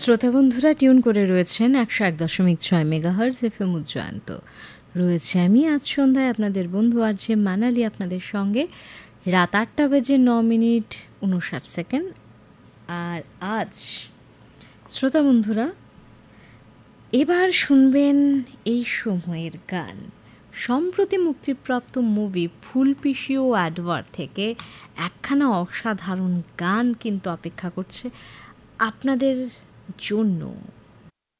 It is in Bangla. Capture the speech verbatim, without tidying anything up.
শ্রোতা বন্ধুরা টিউন করে রয়েছেন একশো এক দশমিক ছয় মেগাহার্জ এফএম উজ্জয়ন্ত। রয়েছে আমি আজ সন্ধ্যায় আপনাদের বন্ধু আর যে মানালি আপনাদের সঙ্গে। রাত আটটা বেজে ন মিনিট উনষাট সেকেন্ড। আর আজ শ্রোতা বন্ধুরা এবার শুনবেন এই সময়ের গান। সম্প্রতি মুক্তিপ্রাপ্ত মুভি ফুলপিসি ও অ্যাডওয়ার থেকে একখানা অসাধারণ গান কিন্তু অপেক্ষা করছে আপনাদের জন্য।